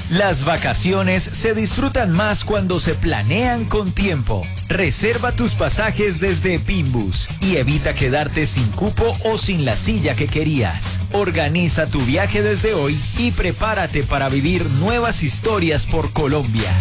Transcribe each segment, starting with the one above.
Las vacaciones se disfrutan más cuando se planean con tiempo. Reserva tus pasajes desde Pinbus y evita quedarte sin cupo o sin la silla que querías. Organiza tu viaje desde hoy y prepárate para vivir nuevas historias por Colombia.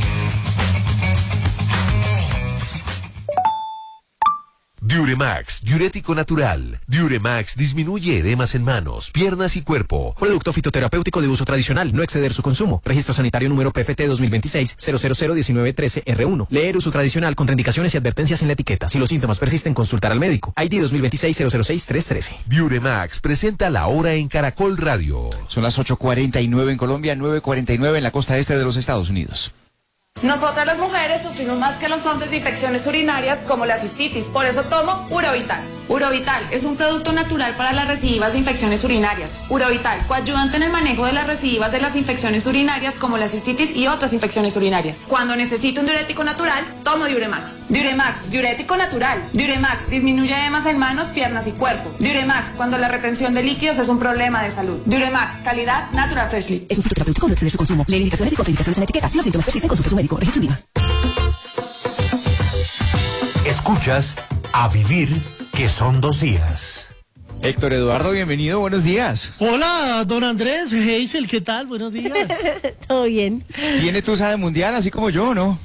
Diuremax, diurético natural. Diuremax disminuye edemas en manos, piernas y cuerpo. Producto fitoterapéutico de uso tradicional, no exceder su consumo. Registro sanitario número PFT 2026-0001913-R1. Leer uso tradicional, contraindicaciones y advertencias en la etiqueta. Si los síntomas persisten, consultar al médico. ID 2026-006-313. Diuremax presenta La Hora en Caracol Radio. Son las 8:49 en Colombia, 9:49 en la costa este de los Estados Unidos. Nosotras las mujeres sufrimos más que los hombres de infecciones urinarias como la cistitis, por eso tomo Urovital. Urovital es un producto natural para las recidivas de infecciones urinarias. Urovital, coayudante en el manejo de las recidivas de las infecciones urinarias como la cistitis y otras infecciones urinarias. Cuando necesito un diurético natural, tomo Diuremax. Diuremax, diurético natural. Diuremax disminuye edemas en manos, piernas y cuerpo. Diuremax, cuando la retención de líquidos es un problema de salud. Diuremax, calidad Natural Freshly. Es un fitoterapéutico, no exceder su consumo. Lee indicaciones y contraindicaciones en la etiqueta. Si los síntomas persisten, consulte a su médico. Registro INVIMA. Escuchas A Vivir, que son 2 días. Héctor Eduardo, bienvenido, buenos días. Hola, don Andrés, Hazel, ¿qué tal? Buenos días. Todo bien. ¿Tiene tusa de mundial así como yo, no?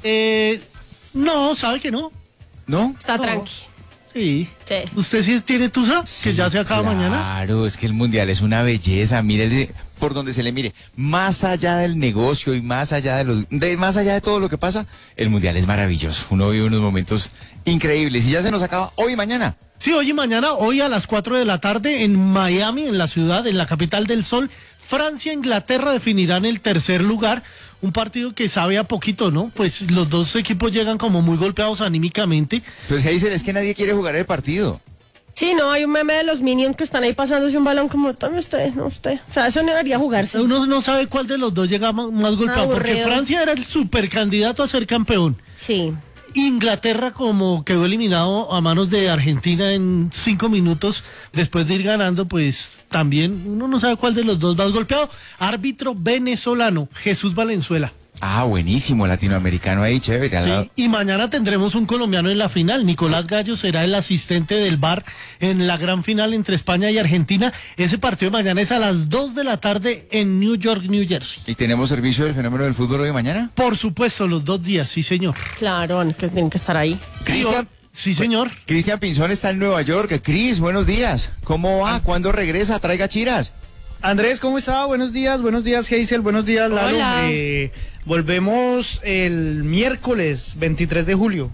No, sabe que no. ¿No? Está No. tranqui. Sí. Sí. ¿Usted sí tiene tusa? Sí, que ya se acaba mañana. Claro, es que el mundial es una belleza, mire por donde se le mire, más allá del negocio y más allá más allá de todo lo que pasa, el mundial es maravilloso. Uno vive unos momentos increíbles y ya se nos acaba hoy y mañana. Sí, hoy y mañana, hoy a las 4 de la tarde en Miami, en la ciudad, en la capital del sol, Francia e Inglaterra definirán el tercer lugar. Un partido que sabe a poquito, ¿no? Pues los dos equipos llegan como muy golpeados anímicamente. Pues Hazel, es que nadie quiere jugar el partido. Sí, no, hay un meme de los Minions que están ahí pasándose un balón como, tome usted, no usted. O sea, eso no debería jugarse. Uno no sabe cuál de los dos llega más golpeado, porque Aburrido. Francia era el supercandidato a ser campeón. Sí. Inglaterra, como quedó eliminado a manos de Argentina en 5 minutos después de ir ganando, pues también uno no sabe cuál de los dos más golpeado. Árbitro venezolano, Jesús Valenzuela. Ah, buenísimo, latinoamericano ahí, chévere. al lado. Sí, y mañana tendremos un colombiano en la final. Nicolás Gallo será el asistente del VAR en la gran final entre España y Argentina. Ese partido de mañana es a las 2 de la tarde en New York, New Jersey. ¿Y tenemos servicio del fenómeno del fútbol hoy y mañana? Por supuesto, los 2 días, sí señor. Claro, que tienen que estar ahí. Cristian. Sí señor. Cristian Pinzón está en Nueva York. Cris, buenos días. ¿Cómo va? ¿Cuándo regresa? Traiga chiras. Andrés, ¿cómo está? Buenos días, Hazel, buenos días, Lalo. Hola. Volvemos el miércoles 23 de julio.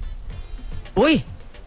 Uy,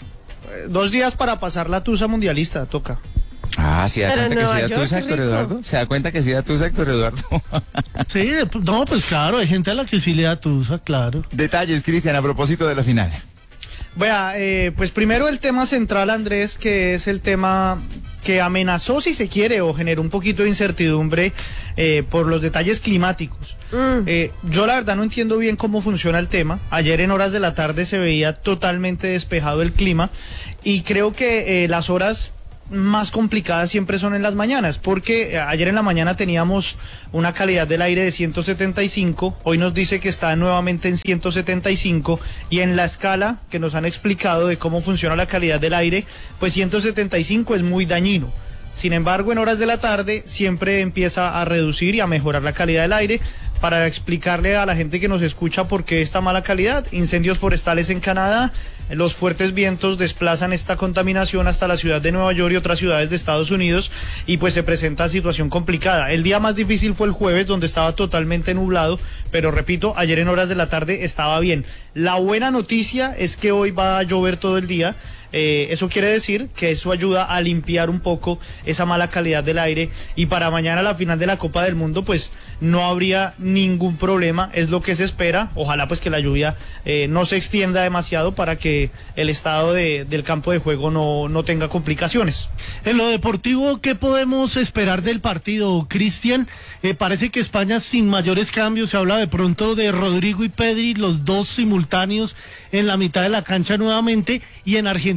2 días para pasar la tusa mundialista, toca. Ah, ¿se da Pero cuenta que en sí da Nueva York, tusa, qué Héctor rico. Eduardo? ¿Se da cuenta que sí da tusa, Héctor Eduardo? Sí, no, pues claro, hay gente a la que sí le da tusa, claro. Detalles, Cristian, a propósito de la final. Vea, pues primero el tema central, Andrés, que es el tema que amenazó, si se quiere, o generó un poquito de incertidumbre por los detalles climáticos. Yo la verdad no entiendo bien cómo funciona el tema. Ayer en horas de la tarde se veía totalmente despejado el clima y creo que las horas más complicadas siempre son en las mañanas, porque ayer en la mañana teníamos una calidad del aire de 175, hoy nos dice que está nuevamente en 175 y en la escala que nos han explicado de cómo funciona la calidad del aire, pues 175 es muy dañino. Sin embargo, en horas de la tarde siempre empieza a reducir y a mejorar la calidad del aire. Para explicarle a la gente que nos escucha por qué esta mala calidad, incendios forestales en Canadá, los fuertes vientos desplazan esta contaminación hasta la ciudad de Nueva York y otras ciudades de Estados Unidos y pues se presenta situación complicada. El día más difícil fue el jueves, donde estaba totalmente nublado, pero repito, ayer en horas de la tarde estaba bien. La buena noticia es que hoy va a llover todo el día. Eso quiere decir que eso ayuda a limpiar un poco esa mala calidad del aire y para mañana la final de la Copa del Mundo pues no habría ningún problema, es lo que se espera. Ojalá pues que la lluvia no se extienda demasiado para que el estado del campo de juego no tenga complicaciones. En lo deportivo, ¿qué podemos esperar del partido, Cristian? Parece que España sin mayores cambios, se habla de pronto de Rodrigo y Pedri, los dos simultáneos en la mitad de la cancha nuevamente, y en Argentina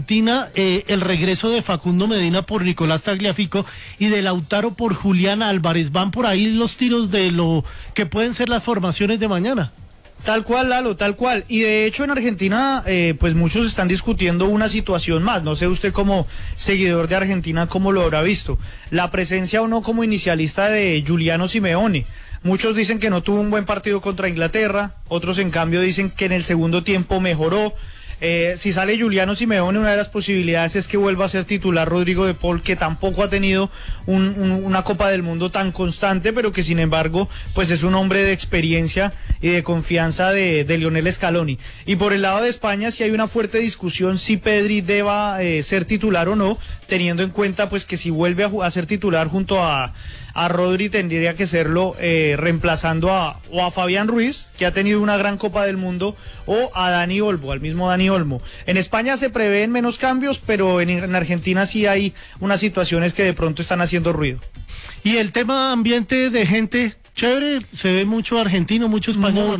Argentina, el regreso de Facundo Medina por Nicolás Tagliafico y de Lautaro por Julián Álvarez. Van por ahí los tiros de lo que pueden ser las formaciones de mañana. Tal cual, Lalo, tal cual. Y de hecho en Argentina, pues muchos están discutiendo una situación más. No sé usted como seguidor de Argentina cómo lo habrá visto. La presencia o no como inicialista de Giuliano Simeone. Muchos dicen que no tuvo un buen partido contra Inglaterra, otros en cambio dicen que en el segundo tiempo mejoró. Si sale Giuliano Simeone, una de las posibilidades es que vuelva a ser titular Rodrigo de Paul, que tampoco ha tenido una Copa del Mundo tan constante, pero que sin embargo pues es un hombre de experiencia y de confianza de Lionel Scaloni. Y por el lado de España sí hay una fuerte discusión si Pedri deba ser titular o no, teniendo en cuenta pues que si vuelve a ser titular junto a Rodri tendría que serlo reemplazando o a Fabián Ruiz, que ha tenido una gran Copa del Mundo, o a Dani Olmo, al mismo Dani Olmo. En España se prevén menos cambios, pero en Argentina sí hay unas situaciones que de pronto están haciendo ruido. Y el tema ambiente de gente, chévere, se ve mucho argentino, mucho español.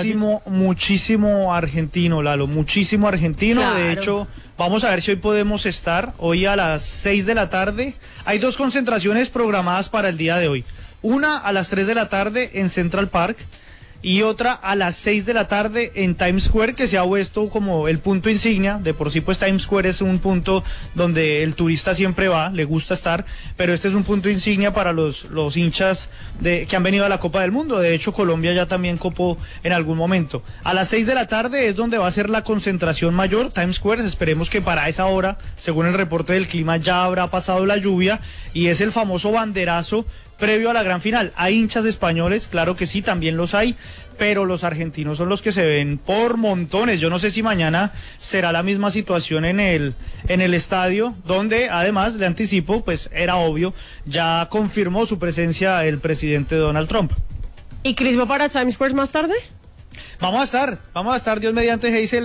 Muchísimo argentino, Lalo, muchísimo argentino. Claro. De hecho, vamos a ver si hoy podemos estar, hoy a las 6 de la tarde. Hay 2 concentraciones programadas para el día de hoy. Una a las 3 de la tarde en Central Park y otra a las 6 de la tarde en Times Square, que se ha vuelto como el punto insignia. De por sí pues Times Square es un punto donde el turista siempre va, le gusta estar, pero este es un punto insignia para los hinchas que han venido a la Copa del Mundo. De hecho Colombia ya también copó en algún momento. A las 6 de la tarde es donde va a ser la concentración mayor, Times Square. Esperemos que para esa hora, según el reporte del clima, ya habrá pasado la lluvia y es el famoso banderazo previo a la gran final. Hay hinchas españoles, claro que sí, también los hay, pero los argentinos son los que se ven por montones. Yo no sé si mañana será la misma situación en el estadio, donde además, le anticipo, pues era obvio, ya confirmó su presencia el presidente Donald Trump. ¿Y Chris va para Times Square más tarde? Vamos a estar, Dios mediante, Hazel,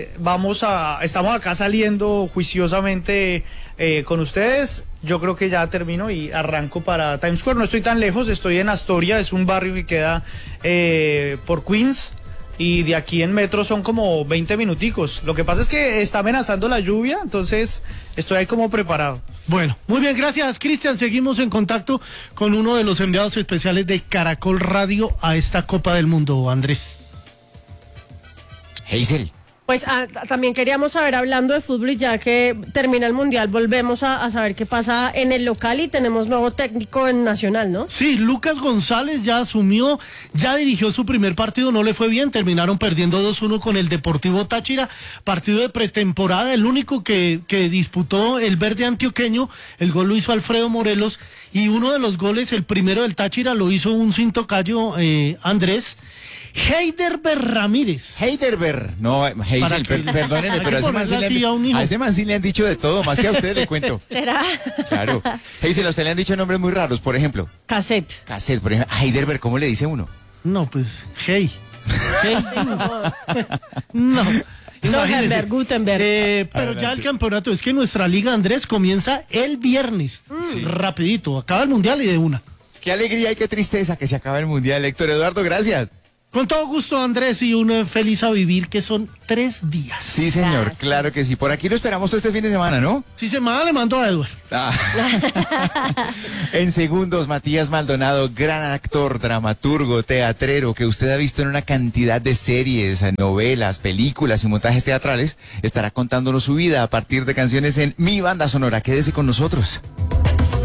estamos acá saliendo juiciosamente con ustedes. Yo creo que ya termino y arranco para Times Square. No estoy tan lejos, estoy en Astoria, es un barrio que queda por Queens, y de aquí en metro son como 20 minuticos. Lo que pasa es que está amenazando la lluvia, entonces estoy ahí como preparado. Bueno, muy bien, gracias, Cristian. Seguimos en contacto con uno de los enviados especiales de Caracol Radio a esta Copa del Mundo, Andrés. Hazel. Pues también queríamos saber, hablando de fútbol, y ya que termina el Mundial, volvemos a saber qué pasa en el local y tenemos nuevo técnico en Nacional, ¿no? Sí, Lucas González ya asumió, ya dirigió su primer partido, no le fue bien, terminaron perdiendo 2-1 con el Deportivo Táchira, partido de pretemporada, el único que disputó el verde antioqueño. El gol lo hizo Alfredo Morelos, y uno de los goles, el primero del Táchira, lo hizo un cintocayo, Andrés Heiderber Ramírez. Heiderber, no, Hazel, perdónenme, pero a ese man sí le han dicho de todo, más que a usted le cuento. ¿Será? Claro. Hazel, a usted le han dicho nombres muy raros, por ejemplo. Cassette, por ejemplo. Heiderber, ¿cómo le dice uno? No, pues, no. Gutenberg. Pero ya el campeonato, es que nuestra liga, Andrés, comienza el viernes. Sí. Rapidito, acaba el Mundial y de una. Qué alegría y qué tristeza que se acaba el Mundial, Héctor Eduardo, gracias. Con todo gusto, Andrés, y un feliz a vivir, que son 3 días. Sí, señor, gracias. Claro que sí. Por aquí lo esperamos todo este fin de semana, ¿no? Sí, semana le mando a Edward. En segundos, Matías Maldonado, gran actor, dramaturgo, teatrero, que usted ha visto en una cantidad de series, novelas, películas y montajes teatrales, estará contándonos su vida a partir de canciones en Mi Banda Sonora. Quédese con nosotros.